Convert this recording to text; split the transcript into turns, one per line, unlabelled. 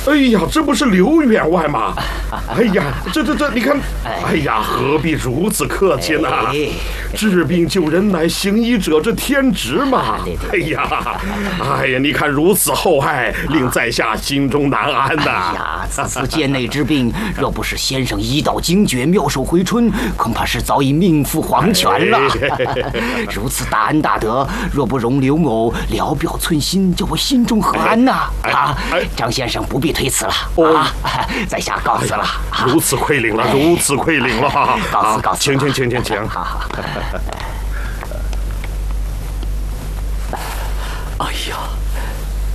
哎呀，这不是刘员外吗？哎呀，这，你看，哎呀，何必如此客气呢？治病救人乃行医者之天职嘛。哎呀，你看如此厚爱，令在下心中难安呐。
哎呀，此贱内之病，若不是先生医道精绝，妙手回春，恐怕是早已命赴黄泉了。如此大恩大德，若不容刘某聊表寸心，叫我心中何安呐？张先生不必推辞了在下告辞了。
如此亏领了，如此亏领了。
告辞。
请。
好。